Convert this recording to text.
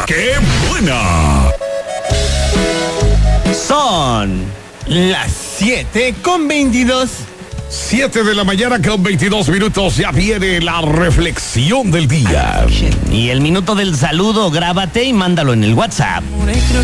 ¡Qué buena! Son las 7:22. 7 de la mañana con 22 minutos. Ya viene la reflexión del día. Y el minuto del saludo, grábate y mándalo en el WhatsApp.